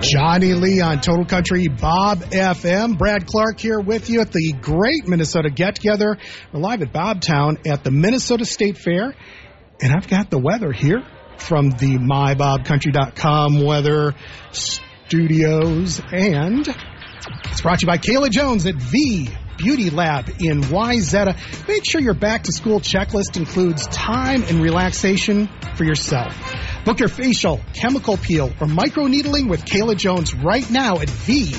Johnny Lee on Total Country Bob FM. Brad Clark here with you at the Great Minnesota Get-Together. We're live at Bobtown at the Minnesota State Fair. And I've got the weather here from the MyBobCountry.com weather studios. And it's brought to you by Kayla Jones at V Beauty Lab in Wayzata. Make sure your back-to-school checklist includes time and relaxation for yourself. Book your facial, chemical peel, or microneedling with Kayla Jones right now at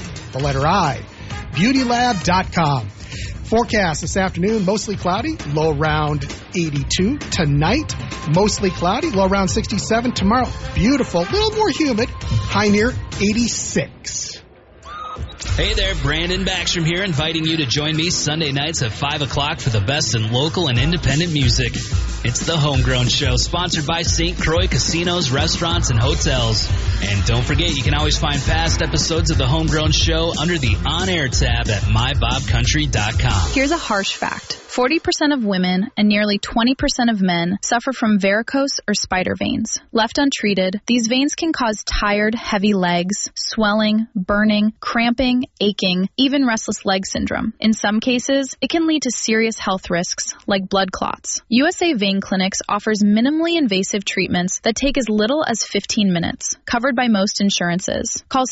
beautylab.com. Forecast this afternoon, mostly cloudy, low around 82. Tonight, mostly cloudy, low around 67. Tomorrow, beautiful, a little more humid, high near 86. Hey there, Brandon Backstrom here, inviting you to join me Sunday nights at 5 o'clock for the best in local and independent music. It's the Homegrown Show, sponsored by St. Croix Casinos, Restaurants, and Hotels. And don't forget, you can always find past episodes of the Homegrown Show under the On-Air tab at MyBobCountry.com. Here's a harsh fact. 40% of women and nearly 20% of men suffer from varicose or spider veins. Left untreated, these veins can cause tired, heavy legs, swelling, burning, cramping, aching, even restless leg syndrome. In some cases, it can lead to serious health risks like blood clots. USA Vein Clinics offers minimally invasive treatments that take as little as 15 minutes, covered by most insurances. Call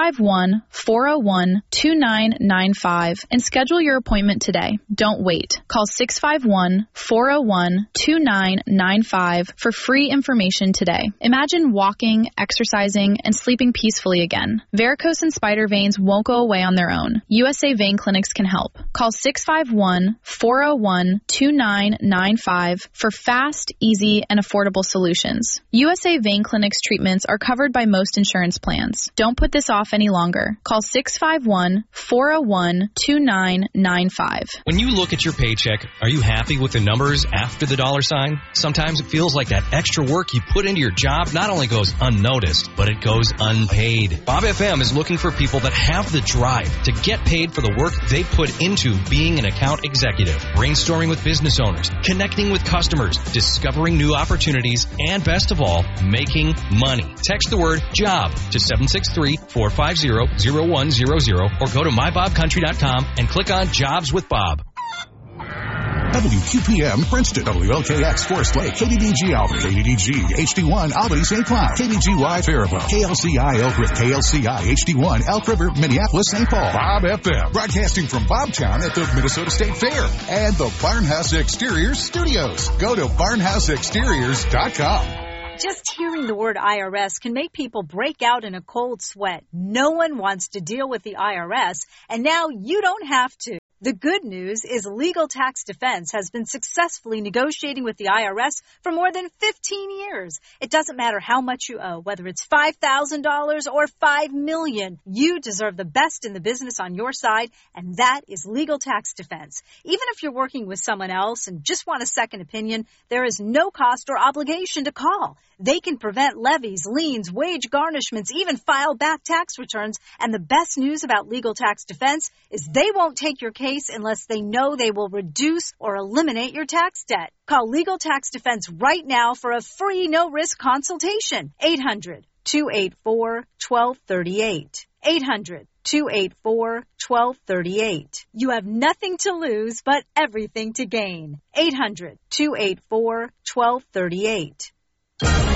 651-401-2995 and schedule your appointment today. Don't wait. Call 651-401-2995 for free information today. Imagine walking, exercising, and sleeping peacefully again. Varicose and spider veins won't go away on their own. USA Vein Clinics can help. Call 651-401-2995 for fast, easy, and affordable solutions. USA Vein Clinics treatments are covered by most insurance plans. Don't put this off any longer. Call 651-401-2995. When you look at your paycheck, are you happy with the numbers after the dollar sign? Sometimes it feels like that extra work you put into your job not only goes unnoticed, but it goes unpaid. Bob FM is looking for people that have the drive to get paid for the work they put into being an account executive, brainstorming with business owners, connecting with customers, discovering new opportunities, and best of all, making money. Text the word JOB to 763-450-0100 or go to MyBobCountry.com and click on Jobs with Bob. WQPM Princeton, WLKX Forest Lake, KDDG Albany, KDDG HD1 Albany St. Cloud, KDGY Faribault, KLCI Elk River, KLCI HD1 Elk River, Minneapolis St. Paul. Bob FM, broadcasting from Bobtown at the Minnesota State Fair and the Barnhouse Exteriors Studios. Go to barnhouseexteriors.com. Just hearing the word IRS can make people break out in a cold sweat. No one wants to deal with the IRS, and now you don't have to. The good news is Legal Tax Defense has been successfully negotiating with the IRS for more than 15 years. It doesn't matter how much you owe, whether it's $5,000 or $5 million. You deserve the best in the business on your side, and that is Legal Tax Defense. Even if you're working with someone else and just want a second opinion, there is no cost or obligation to call. They can prevent levies, liens, wage garnishments, even file back tax returns. And the best news about Legal Tax Defense is they won't take your case unless they know they will reduce or eliminate your tax debt. Call Legal Tax Defense right now for a free no-risk consultation. 800-284-1238. 800-284-1238. You have nothing to lose but everything to gain. 800-284-1238.